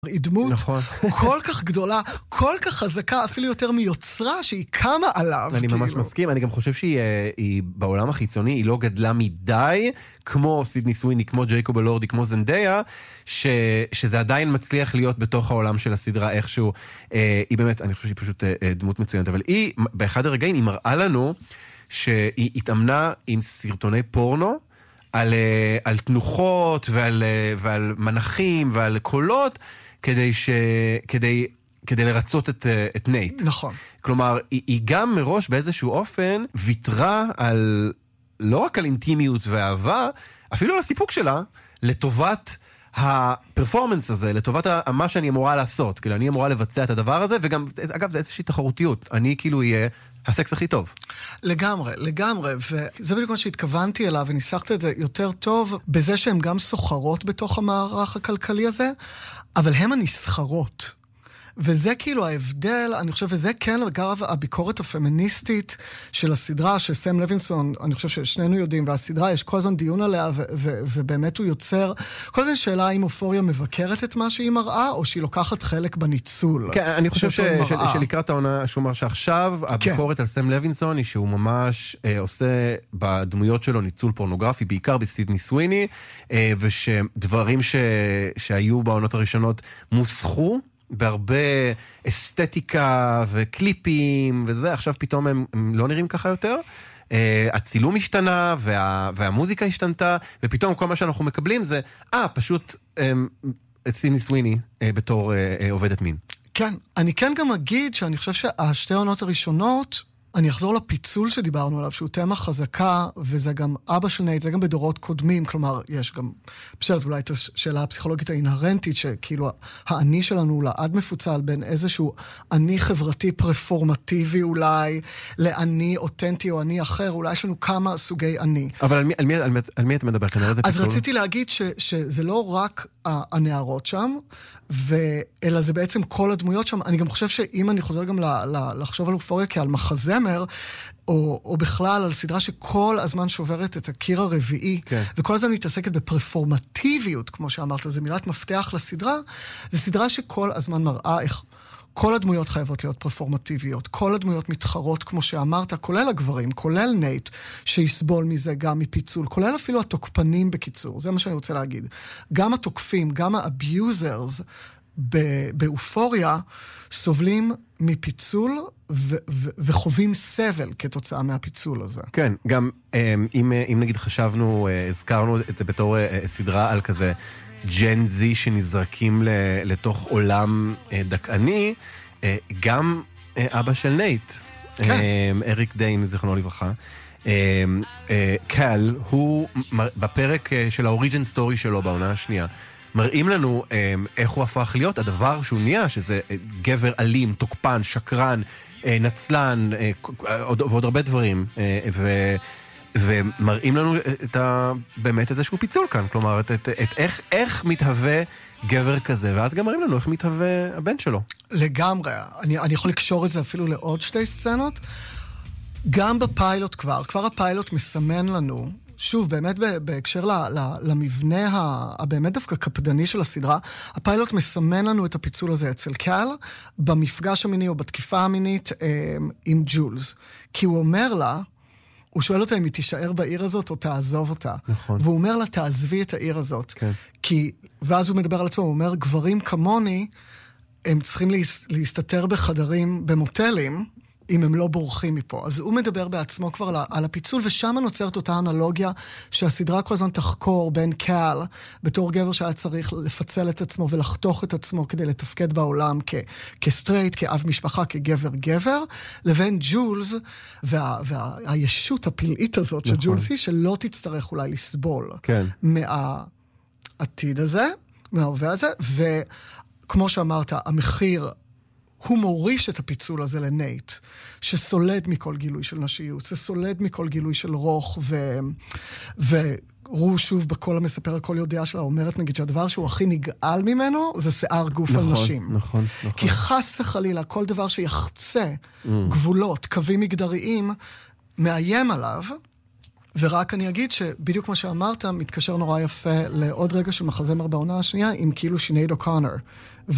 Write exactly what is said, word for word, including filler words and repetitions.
היא דמות נכון. כל כך גדולה, כל כך חזקה, אפילו יותר מיוצרה שהיא קמה עליו. אני ממש מסכים, אני גם חושב שהיא היא, בעולם החיצוני, היא לא גדלה מדי, כמו סידני סוויני, כמו ג'ייקוב אלורדי, כמו זנדיה, ש, שזה עדיין מצליח להיות בתוך העולם של הסדרה איכשהו. אה, היא באמת, אני חושב שהיא פשוט אה, דמות מצוינת, אבל היא, באחד הרגעים, היא מראה לנו שהיא התאמנה עם סרטוני פורנו, על, על תנוחות ועל, ועל מנחים ועל קולות, כדי, ש, כדי, כדי לרצות את, את נייט. נכון. כלומר, היא, היא גם מראש באיזשהו אופן ויתרה על, לא רק על אינטימיות ואהבה, אפילו על הסיפוק שלה, לטובת הפרפורמנס הזה, לטובת מה שאני אמורה לעשות. כאילו, אני אמורה לבצע את הדבר הזה, וגם, אגב, זה איזושהי תחרותיות. אני כאילו יהיה הסקס הכי טוב. לגמרי, לגמרי, וזה בדיוק מה שהתכוונתי אליו, וניסחת את זה יותר טוב, בזה שהן גם סוחרות בתוך המערך הכלכלי הזה, אבל הן הנסחרות. וזה כאילו ההבדל, אני חושב, וזה כן, אגב, הביקורת הפמיניסטית של הסדרה, של סם לוינסון, אני חושב ששנינו יודעים, והסדרה, יש כל הזמן דיון עליה, ו- ו- ובאמת הוא יוצר, כל הזמן שאלה האם אופוריה מבקרת את מה שהיא מראה, או שהיא לוקחת חלק בניצול. כן, אני חושב ש- ש- שלקראת העונה, שהוא אומר שעכשיו, הביקורת כן. על סם לוינסון, היא שהוא ממש אה, עושה בדמויות שלו ניצול פורנוגרפי, בעיקר בסידני סוויני, אה, ושדברים ש- שהיו בעונות הראשונות מוסחו, בהרבה אסתטיקה וקליפים וזה, עכשיו פתאום הם, הם לא נראים ככה יותר. Uh, הצילום השתנה וה, והמוזיקה השתנתה, ופתאום כל מה שאנחנו מקבלים זה, אה, פשוט um, סידני סוויני uh, בתור uh, uh, עובדת מין. כן, אני כן גם אגיד שאני חושב שהשתי העונות הראשונות, אני אחזור לפיצול שדיברנו עליו, שהוא תמה חזקה, וזה גם אבא של נייט, זה גם בדורות קודמים, כלומר, יש גם, בסדר, אולי את השאלה הפסיכולוגית האינהרנטית, שכאילו האני שלנו הוא לעד מפוצל בין איזשהו אני חברתי פרפורמטיבי אולי, לאני אותנטי או אני אחר, אולי יש לנו כמה סוגי אני. אבל על מי, על מי, על מי, על מי אתה מדבר? אז רציתי להגיד ש, שזה לא רק הנערות שם, ו... אלא זה בעצם כל הדמויות שם. אני גם חושב שאם אני חוזר גם ל... ל... לחשוב על אופוריה כעל מחזמר, או, או בכלל על סדרה שכל הזמן שוברת את הקיר הרביעי, כן. וכל הזמן מתעסקת בפרפורמטיביות, כמו שאמרת, זה מילת מפתח לסדרה, זה סדרה שכל הזמן מראה איך כל הדמויות חייבות להיות פרפורמטיביות, כל הדמויות מתחרות, כמו שאמרת, כולל הגברים, כולל נייט, שיסבול מזה גם מפיצול, כולל אפילו התוקפנים בקיצור, זה מה שאני רוצה להגיד. גם התוקפים, גם האביוזרס באופוריה, סובלים מפיצול ו- ו- וחווים סבל כתוצאה מהפיצול הזה. כן, גם אם, אם נגיד חשבנו, הזכרנו את זה בתור סדרה על כזה, ג'ן זי שנזרקים לתוך עולם דקעני, גם אבא של נייט, אריק דיין, זכרונו לברכה, קל, הוא בפרק של האוריג'ן סטורי שלו בעונה השנייה, מראים לנו איך הוא הפך להיות הדבר שהוא נהיה, שזה גבר אלים, תוקפן, שקרן, נצלן, ועוד הרבה דברים, ו... ומראים לנו את ה... באמת איזשהו פיצול כאן, כלומר, את, את, את איך, איך מתהווה גבר כזה, ואז גם מראים לנו איך מתהווה הבן שלו. לגמרי, אני, אני יכול לקשור את זה אפילו לעוד שתי סצנות, גם בפיילוט כבר, כבר הפיילוט מסמן לנו, שוב, באמת בהקשר ל, ל, למבנה הבאמת דווקא קפדני של הסדרה, הפיילוט מסמן לנו את הפיצול הזה אצל קל, במפגש המיני או בתקיפה המינית עם ג'ולס, כי הוא אומר לה, הוא שואל אותה אם היא תישאר בעיר הזאת או תעזוב אותה. נכון. והוא אומר לה, תעזבי את העיר הזאת. כן. כי, ואז הוא מדבר על עצמו, הוא אומר, גברים כמוני, הם צריכים להס, להסתתר בחדרים, במוטלים, אם הם לא בורחים מפה. אז הוא מדבר בעצמו כבר על, על הפיצול, ושם נוצרת אותה אנלוגיה שהסדרה כל הזמן תחקור בין קל, בתור גבר שהיה צריך לפצל את עצמו ולחתוך את עצמו כדי לתפקד בעולם כ, כסטרייט, כאב משפחה, כגבר גבר, לבין ג'ולס, וה, והישות הפלאית הזאת של ג'ולס היא שלא תצטרך אולי לסבול כן. מהעתיד הזה, מההווה הזה, וכמו שאמרת, המחיר הוא מוריש את הפיצול הזה לנייט, שסולד מכל גילוי של נשיות, שסולד מכל גילוי של רוח, ו... ורו שוב בכל המספר הכל יודע שלה, אומרת נגיד שהדבר שהוא הכי נגעל ממנו, זה שיער גוף נכון, על נשים. נכון, נכון. כי חס וחלילה, כל דבר שיחצה mm. גבולות, קווים מגדריים, מאיים עליו, ורק אני אגיד שבדיוק כמו שאמרת, מתקשר נורא יפה לעוד רגע של מחזמר בעונה השנייה, עם כאילו שינייד אוקונר.